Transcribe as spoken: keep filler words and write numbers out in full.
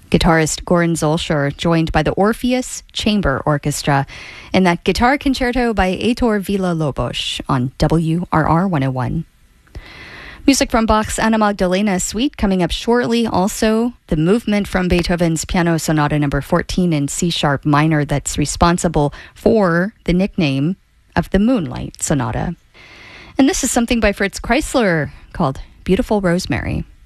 Guitarist Goran Zolshur, joined by the Orpheus Chamber Orchestra in that guitar concerto by Heitor Villa-Lobos on W R R one oh one. Music from Bach's Anna Magdalena Suite coming up shortly. Also, the movement from Beethoven's Piano Sonata number fourteen in C-sharp minor that's responsible for the nickname of the Moonlight Sonata. And this is something by Fritz Kreisler called Beautiful Rosemary.